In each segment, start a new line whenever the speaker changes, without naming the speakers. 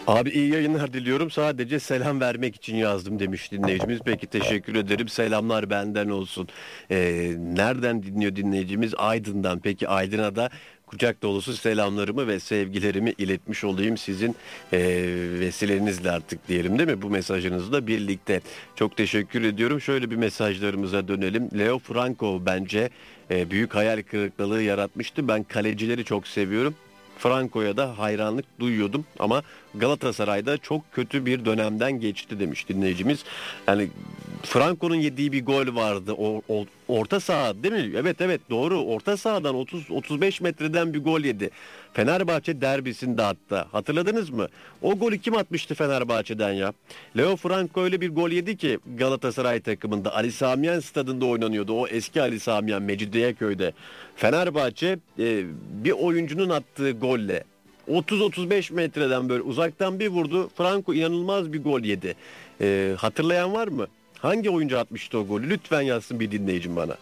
Abi iyi yayınlar diliyorum. Sadece selam vermek için yazdım demiş dinleyicimiz. Peki teşekkür ederim. Selamlar benden olsun. Nereden dinliyor dinleyicimiz? Aydın'dan. Peki Aydın'a da kucak dolusu selamlarımı ve sevgilerimi iletmiş olayım sizin vesilenizle artık diyelim değil mi? Bu mesajınızla birlikte. Çok teşekkür ediyorum. Şöyle bir mesajlarımıza dönelim. Leo Franco bence büyük hayal kırıklığı yaratmıştı. Ben kalecileri çok seviyorum. Franco'ya da hayranlık duyuyordum ama Galatasaray'da çok kötü bir dönemden geçti demiş dinleyicimiz. Yani Franco'nun yediği bir gol vardı. Orta saha değil mi? Evet evet doğru. Orta sahadan 30-35 metreden bir gol yedi. Fenerbahçe derbisinde hatta. Hatırladınız mı? O golü kim atmıştı Fenerbahçe'den ya? Leo Franco öyle bir gol yedi ki Galatasaray takımında Ali Sami stadında oynanıyordu. O eski Ali Sami Mecidiyeköy'de. Fenerbahçe bir oyuncunun attığı golle 30-35 metreden böyle uzaktan bir vurdu. Franco inanılmaz bir gol yedi. Hatırlayan var mı? Hangi oyuncu atmıştı o golü? Lütfen yazsın bir dinleyicim bana.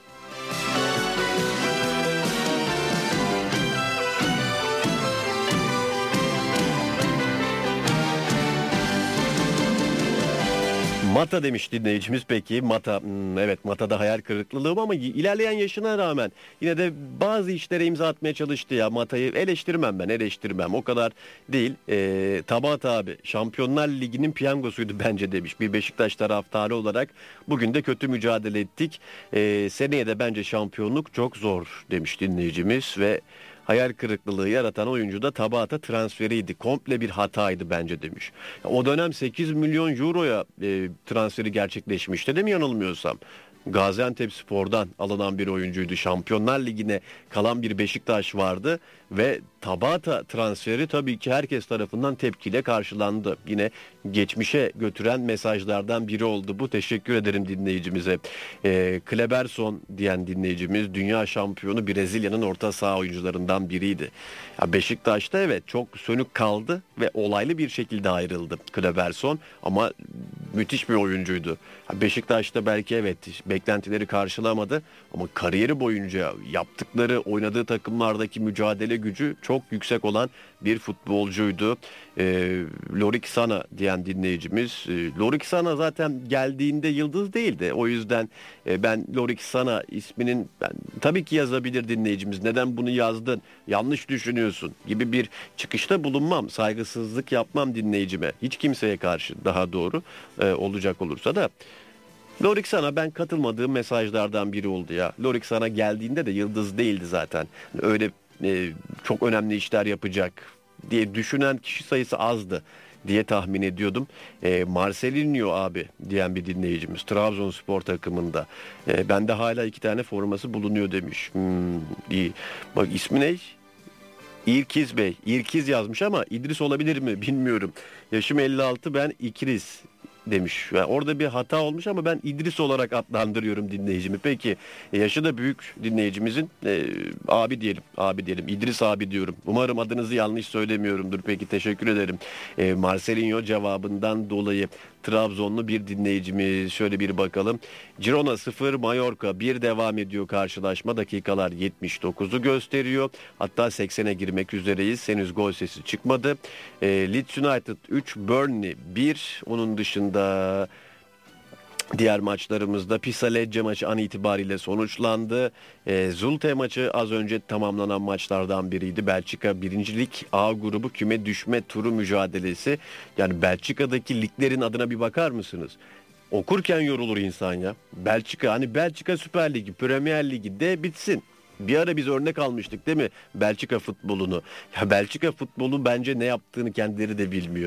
Mata demiş dinleyicimiz. Peki Mata, evet Mata'da hayal kırıklığım ama ilerleyen yaşına rağmen yine de bazı işlere imza atmaya çalıştı ya. Mata'yı eleştirmem o kadar değil. Tabata abi Şampiyonlar Ligi'nin piyangosuydu bence demiş bir Beşiktaş taraftarı olarak. Bugün de kötü mücadele ettik. Seneye de bence şampiyonluk çok zor demiş dinleyicimiz ve hayal kırıklığı yaratan oyuncu da Tabata transferiydi. Komple bir hataydı bence demiş. O dönem 8 milyon euroya transferi gerçekleşmişti değil mi yanılmıyorsam? Gaziantepspor'dan alınan bir oyuncuydu. Şampiyonlar Ligi'ne kalan bir Beşiktaş vardı ve Tabata transferi tabii ki herkes tarafından tepkiyle karşılandı. Yine geçmişe götüren mesajlardan biri oldu bu. Teşekkür ederim dinleyicimize. Kleberson diyen dinleyicimiz dünya şampiyonu Brezilya'nın orta saha oyuncularından biriydi. Ya Beşiktaş'ta evet çok sönük kaldı ve olaylı bir şekilde ayrıldı Kleberson ama müthiş bir oyuncuydu. Beşiktaş'ta belki evet beklentileri karşılamadı ama kariyeri boyunca yaptıkları, oynadığı takımlardaki mücadele gücü çok yüksek olan bir futbolcuydu. Lorik Sana diyen dinleyicimiz. Lorik Sana zaten geldiğinde yıldız değildi. O yüzden ben Lorik Sana isminin tabii ki yazabilir dinleyicimiz. Neden bunu yazdın? Yanlış düşünüyorsun gibi bir çıkışta bulunmam. Saygısızlık yapmam dinleyicime. Hiç kimseye karşı daha doğru olacak olursa da. Lorik Sana ben katılmadığım mesajlardan biri oldu ya. Lorik Sana geldiğinde de yıldız değildi zaten. Öyle çok önemli işler yapacak diye düşünen kişi sayısı azdı diye tahmin ediyordum. Marcelinho abi diyen bir dinleyicimiz Trabzonspor takımında. Bende hala 2 tane forması bulunuyor demiş. İyi. Bak ismi ne? İrkiz Bey. İrkiz yazmış ama İdris olabilir mi bilmiyorum. Yaşım 56 ben İkriz demiş. Yani orada bir hata olmuş ama ben İdris olarak adlandırıyorum dinleyicimi. Peki yaşı da büyük dinleyicimizin abi diyelim İdris abi diyorum. Umarım adınızı yanlış söylemiyorumdur. Peki teşekkür ederim. Marcelinho cevabından dolayı Trabzonlu bir dinleyicimiz şöyle bir bakalım. Girona 0 Mallorca 1 devam ediyor karşılaşma. Dakikalar 79'u gösteriyor. Hatta 80'e girmek üzereyiz. Henüz gol sesi çıkmadı. Leeds United 3 Burnley 1. Onun dışında diğer maçlarımızda Pisa Lecce maçı an itibariyle sonuçlandı. Zulte maçı az önce tamamlanan maçlardan biriydi. Belçika 1. Lig A grubu küme düşme turu mücadelesi. Yani Belçika'daki liglerin adına bir bakar mısınız? Okurken yorulur insan ya. Belçika Süper Ligi, Premier Ligi de bitsin. Bir ara biz örnek almıştık değil mi Belçika futbolunu? Ya Belçika futbolu bence ne yaptığını kendileri de bilmiyor.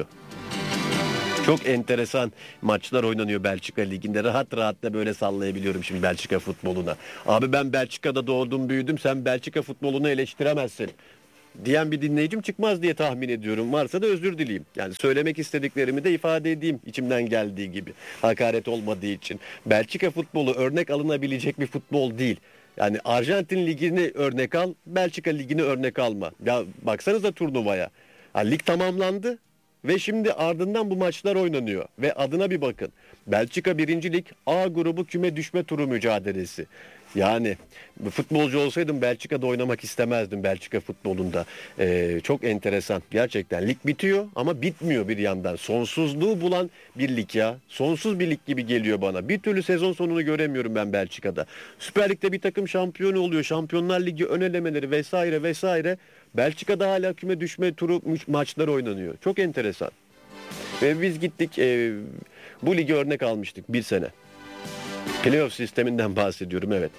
Çok enteresan maçlar oynanıyor Belçika Ligi'nde. Rahat rahat da böyle sallayabiliyorum şimdi Belçika futboluna. Abi ben Belçika'da doğdum büyüdüm sen Belçika futbolunu eleştiremezsin diyen bir dinleyicim çıkmaz diye tahmin ediyorum. Varsa da özür dileyeyim. Yani söylemek istediklerimi de ifade edeyim içimden geldiği gibi. Hakaret olmadığı için. Belçika futbolu örnek alınabilecek bir futbol değil. Yani Arjantin Ligi'ni örnek al, Belçika Ligi'ni örnek alma. Ya baksanıza turnuvaya. Ha, lig tamamlandı. Ve şimdi ardından bu maçlar oynanıyor. Ve adına bir bakın. Belçika 1. Lig A grubu küme düşme turu mücadelesi. Yani futbolcu olsaydım Belçika'da oynamak istemezdim, Belçika futbolunda. Çok enteresan. Gerçekten lig bitiyor ama bitmiyor bir yandan. Sonsuzluğu bulan bir lig ya. Sonsuz bir lig gibi geliyor bana. Bir türlü sezon sonunu göremiyorum ben Belçika'da. Süper Lig'de bir takım şampiyonu oluyor. Şampiyonlar Ligi ön elemeleri vesaire vesaire. Belçika'da hala küme düşme turu maçlar oynanıyor. Çok enteresan. Ve biz gittik, bu ligi örnek almıştık bir sene. Playoff sisteminden bahsediyorum, evet.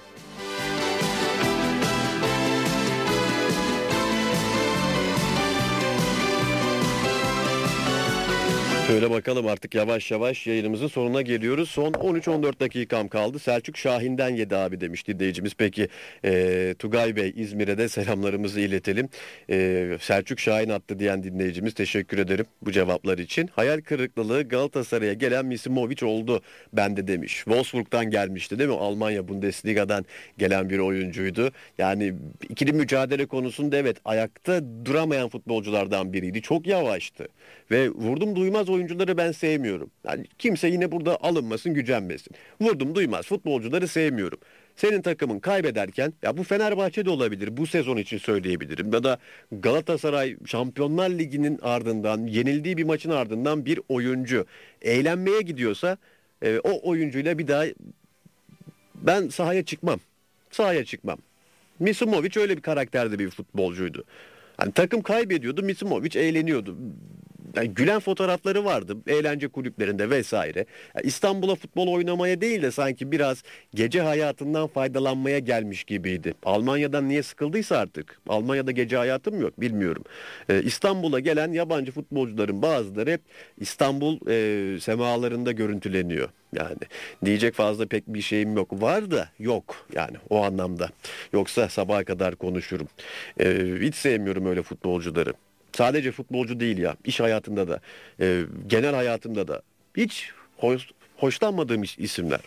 Şöyle bakalım, artık yavaş yavaş yayınımızın sonuna geliyoruz. Son 13-14 dakikam kaldı. Selçuk Şahin'den yedi abi demiş dinleyicimiz. Peki Tugay Bey, İzmir'e de selamlarımızı iletelim. Selçuk Şahin attı diyen dinleyicimiz, teşekkür ederim bu cevaplar için. Hayal kırıklığı Galatasaray'a gelen Misimovic oldu bende demiş. Wolfsburg'dan gelmişti değil mi? Almanya Bundesliga'dan gelen bir oyuncuydu. Yani ikili mücadele konusunda evet, ayakta duramayan futbolculardan biriydi. Çok yavaştı. Ve vurdum duymaz oyuncuları ben sevmiyorum. Yani kimse yine burada alınmasın, gücenmesin. Vurdum duymaz futbolcuları sevmiyorum. Senin takımın kaybederken, ya bu Fenerbahçe'de olabilir, bu sezon için söyleyebilirim. Ya da Galatasaray Şampiyonlar Ligi'nin ardından, yenildiği bir maçın ardından bir oyuncu eğlenmeye gidiyorsa o oyuncuyla bir daha ben sahaya çıkmam. Sahaya çıkmam. Misimovic öyle bir karakterde bir futbolcuydu. Hani takım kaybediyordu, Misimovic eğleniyordu. Yani gülen fotoğrafları vardı eğlence kulüplerinde vesaire. Yani İstanbul'a futbol oynamaya değil de sanki biraz gece hayatından faydalanmaya gelmiş gibiydi. Almanya'dan niye sıkıldıysa artık. Almanya'da gece hayatım yok, bilmiyorum. İstanbul'a gelen yabancı futbolcuların bazıları hep İstanbul semalarında görüntüleniyor. Yani diyecek fazla pek bir şeyim yok. Var da yok yani, o anlamda. Yoksa sabaha kadar konuşurum. Hiç sevmiyorum öyle futbolcuları. Sadece futbolcu değil ya, iş hayatında da, genel hayatımda da hiç hoşlanmadığım isimler.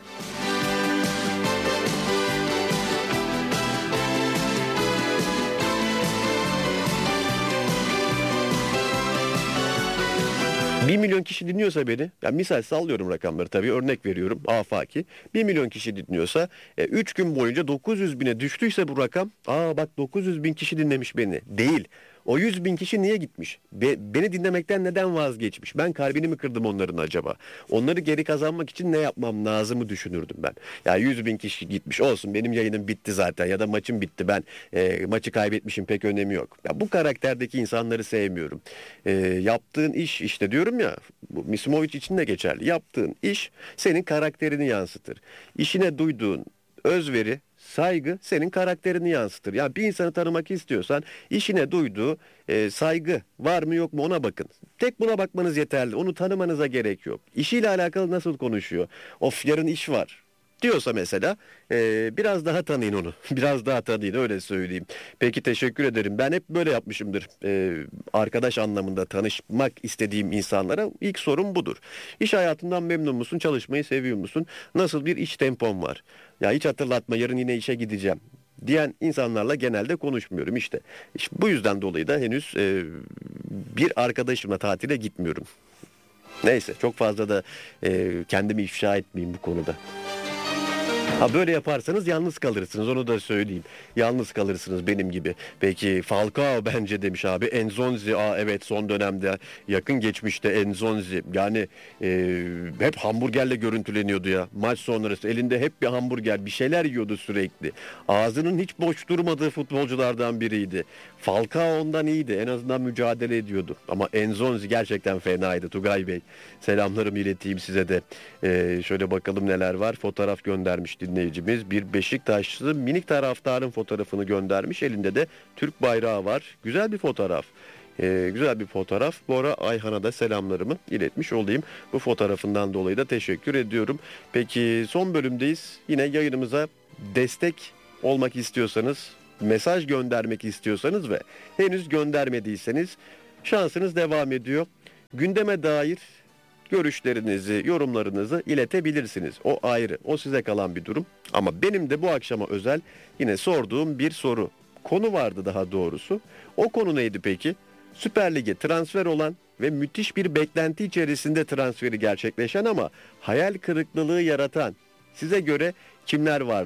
Bir milyon kişi dinliyorsa beni, yani misal sallıyorum rakamları, tabii örnek veriyorum, afaki. 1 milyon kişi dinliyorsa 3 gün boyunca 900 bine düştüyse bu rakam, bak 900 bin kişi dinlemiş beni değil. O 100 bin kişi niye gitmiş? Beni dinlemekten neden vazgeçmiş? Ben kalbini mi kırdım onların acaba? Onları geri kazanmak için ne yapmam lazımı düşünürdüm ben. Ya 100 bin kişi gitmiş olsun, benim yayınım bitti zaten ya da maçım bitti, ben maçı kaybetmişim, pek önemi yok. Ya bu karakterdeki insanları sevmiyorum. Yaptığın iş, işte diyorum ya, bu Misimovic için de geçerli. Yaptığın iş senin karakterini yansıtır. İşine duyduğun özveri, saygı senin karakterini yansıtır. Yani bir insanı tanımak istiyorsan işine duyduğu saygı var mı yok mu, ona bakın. Tek buna bakmanız yeterli. Onu tanımanıza gerek yok. İşiyle alakalı nasıl konuşuyor? Of, yarın iş var diyorsa mesela biraz daha tanıyın onu. Biraz daha tanıyın, öyle söyleyeyim. Peki, teşekkür ederim. Ben hep böyle yapmışımdır. Arkadaş anlamında tanışmak istediğim insanlara ilk sorum budur. İş hayatından memnun musun? Çalışmayı seviyor musun? Nasıl bir iş tempon var? Ya hiç hatırlatma, yarın yine işe gideceğim diyen insanlarla genelde konuşmuyorum işte. İşte bu yüzden dolayı da henüz bir arkadaşımla tatile gitmiyorum. Neyse, çok fazla da kendimi ifşa etmeyeyim bu konuda. Böyle yaparsanız yalnız kalırsınız, onu da söyleyeyim. Yalnız kalırsınız benim gibi. Peki Falcao bence demiş abi. Enzonzi, evet, son dönemde yakın geçmişte Enzonzi. Yani hep hamburgerle görüntüleniyordu ya. Maç sonrası elinde hep bir hamburger, bir şeyler yiyordu sürekli. Ağzının hiç boş durmadığı futbolculardan biriydi. Falcao ondan iyiydi. En azından mücadele ediyordu. Ama Enzonzi gerçekten fenaydı Tugay Bey. Selamlarımı ileteyim size de. Şöyle bakalım neler var. Fotoğraf göndermiş dinleyicimiz. Bir Beşiktaşlı minik taraftarın fotoğrafını göndermiş. Elinde de Türk bayrağı var. Güzel bir fotoğraf. Güzel bir fotoğraf. Bu ara Ayhan'a da selamlarımı iletmiş olayım. Bu fotoğrafından dolayı da teşekkür ediyorum. Peki, son bölümdeyiz. Yine yayınımıza destek olmak istiyorsanız, mesaj göndermek istiyorsanız ve henüz göndermediyseniz şansınız devam ediyor. Gündeme dair görüşlerinizi, yorumlarınızı iletebilirsiniz. O ayrı, o size kalan bir durum. Ama benim de bu akşama özel yine sorduğum bir soru. Konu vardı daha doğrusu. O konu neydi peki? Süper Lig'e transfer olan ve müthiş bir beklenti içerisinde transferi gerçekleşen ama hayal kırıklığı yaratan, size göre kimler vardı?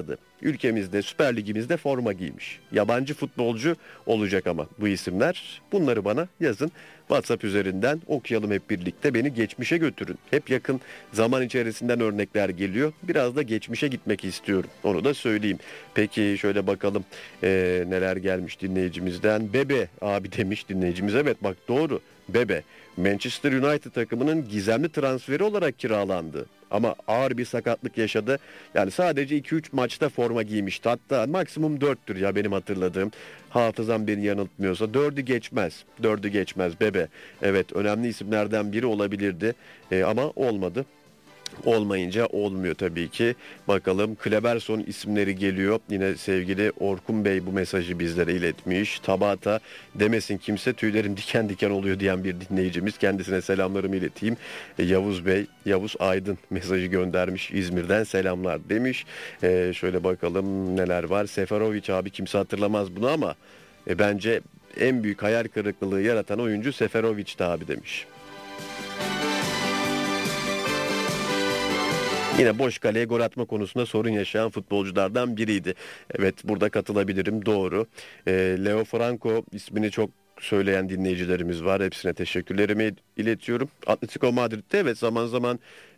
ülkemizde Süper Ligimizde forma giymiş. Yabancı futbolcu olacak ama bu isimler. Bunları bana yazın. WhatsApp üzerinden okuyalım hep birlikte. Beni geçmişe götürün. Hep yakın zaman içerisinden örnekler geliyor. Biraz da geçmişe gitmek istiyorum. Onu da söyleyeyim. Peki şöyle bakalım neler gelmiş dinleyicimizden. Bebe abi demiş dinleyicimiz. Evet bak doğru. Bebe. Manchester United takımının gizemli transferi olarak kiralandı. Ama ağır bir sakatlık yaşadı. Yani sadece 2-3 maçta forma giymişti. Hatta maksimum 4'tür ya benim hatırladığım. Hafızam beni yanıltmıyorsa 4'ü geçmez. 4'ü geçmez Bebe. Evet önemli isimlerden biri olabilirdi ama olmadı. Olmayınca olmuyor tabii ki. Bakalım Kleberson isimleri geliyor. Yine sevgili Orkun Bey bu mesajı bizlere iletmiş. Tabata demesin kimse tüylerim diken diken oluyor diyen bir dinleyicimiz. Kendisine selamlarımı ileteyim. Yavuz Bey, Yavuz Aydın mesajı göndermiş. İzmir'den selamlar demiş. Şöyle bakalım neler var. Seferovic abi kimse hatırlamaz bunu ama bence en büyük hayal kırıklığı yaratan oyuncu Seferovic'ti abi demiş. Yine boş kaleye gol atma konusunda sorun yaşayan futbolculardan biriydi. Evet burada katılabilirim doğru. Leo Franco ismini çok söyleyen dinleyicilerimiz var. Hepsine teşekkürlerimi iletiyorum. Atletico Madrid'de evet zaman zaman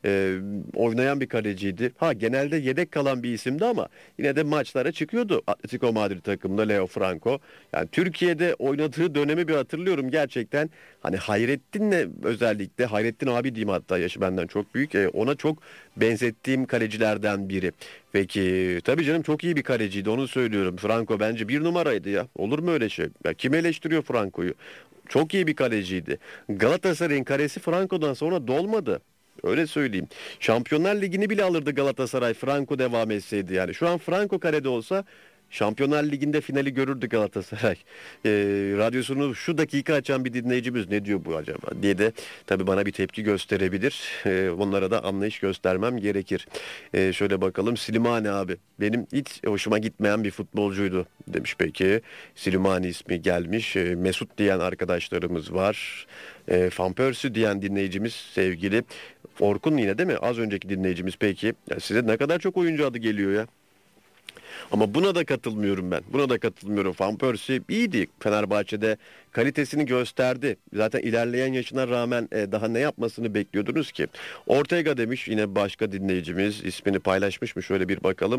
oynayan bir kaleciydi. Genelde yedek kalan bir isimdi ama yine de maçlara çıkıyordu. Atletico Madrid takımında Leo Franco. Yani Türkiye'de oynadığı dönemi bir hatırlıyorum gerçekten. Hani Hayrettin'le özellikle Hayrettin abi diyeyim hatta yaşı benden çok büyük. Ona çok benzettiğim kalecilerden biri. Peki tabii canım çok iyi bir kaleciydi onu söylüyorum. Franco bence bir numaraydı ya. Olur mu öyle şey? Ya kim eleştiriyor Franco'yu? Çok iyi bir kaleciydi. Galatasaray'ın kalesi Franco'dan sonra dolmadı. Öyle söyleyeyim. Şampiyonlar Ligi'ni bile alırdı Galatasaray Franco devam etseydi yani. Şu an Franco kalede olsa Şampiyonlar Ligi'nde finali görürdü Galatasaray. Radyosunu şu dakika açan bir dinleyicimiz ne diyor bu acaba diye de tabii bana bir tepki gösterebilir. Onlara da anlayış göstermem gerekir. Şöyle bakalım Slimani abi. Benim hiç hoşuma gitmeyen bir futbolcuydu demiş peki. Slimani ismi gelmiş. Mesut diyen arkadaşlarımız var. Van Persie diyen dinleyicimiz sevgili Orkun yine değil mi? Az önceki dinleyicimiz peki. Ya size ne kadar çok oyuncu adı geliyor ya. Ama buna da katılmıyorum ben. Buna da katılmıyorum. Van Persie iyiydi. Fenerbahçe'de kalitesini gösterdi. Zaten ilerleyen yaşına rağmen daha ne yapmasını bekliyordunuz ki? Ortega demiş yine başka dinleyicimiz. İsmini paylaşmış mı? Şöyle bir bakalım.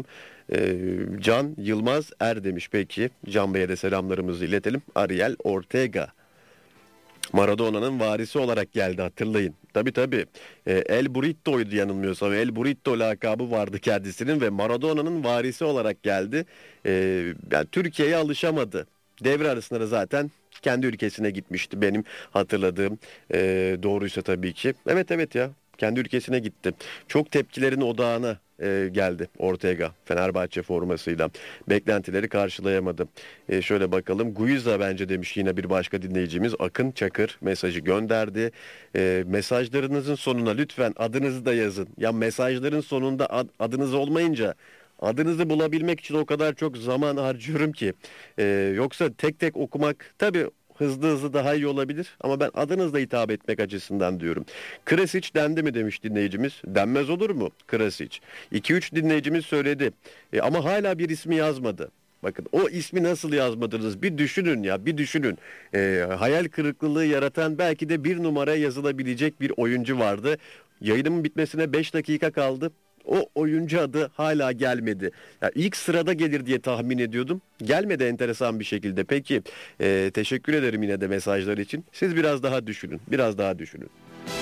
Can Yılmaz Er demiş peki. Can Bey'e de selamlarımızı iletelim. Ariel Ortega. Maradona'nın varisi olarak geldi hatırlayın. Tabii. El Burrito'ydu yanılmıyorsam. El Burrito lakabı vardı kendisinin ve Maradona'nın varisi olarak geldi. Yani Türkiye'ye alışamadı. Devre arasında da zaten kendi ülkesine gitmişti benim hatırladığım. Doğruysa tabii ki. Evet ya. Kendi ülkesine gitti. Çok tepkilerin odağına geldi Ortega Fenerbahçe formasıyla. Beklentileri karşılayamadı. Şöyle bakalım. Guiza bence demiş yine bir başka dinleyicimiz. Akın Çakır mesajı gönderdi. Mesajlarınızın sonuna lütfen adınızı da yazın. Ya mesajların sonunda adınız olmayınca adınızı bulabilmek için o kadar çok zaman harcıyorum ki. Yoksa tek tek okumak tabii hızlı daha iyi olabilir ama ben adınızla hitap etmek açısından diyorum. Krasic dendi mi demiş dinleyicimiz. Denmez olur mu Krasic? 2-3 dinleyicimiz söyledi. Ama hala bir ismi yazmadı. Bakın o ismi nasıl yazmadınız bir düşünün ya bir düşünün. Hayal kırıklığı yaratan belki de bir numaraya yazılabilecek bir oyuncu vardı. Yayınımın bitmesine 5 dakika kaldı. O oyuncu adı hala gelmedi. Ya ilk sırada gelir diye tahmin ediyordum. Gelmedi enteresan bir şekilde. Peki teşekkür ederim yine de mesajlar için. Siz biraz daha düşünün. Biraz daha düşünün.